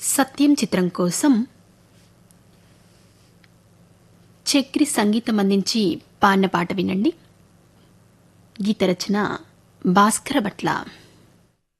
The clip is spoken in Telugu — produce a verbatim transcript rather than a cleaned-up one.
సత్యం చిత్రం కోసం చక్రి సంగీతం అందించి పాడిన పాట వినండి. గీత రచన భాస్కర భట్ల.